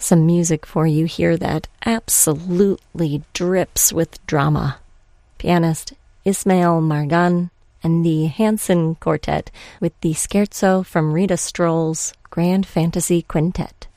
some music for you here that absolutely drips with drama. Pianist Ismail Margan and the Hanson Quartet with the Scherzo from Rita Stroll's Grand Fantasy Quintet.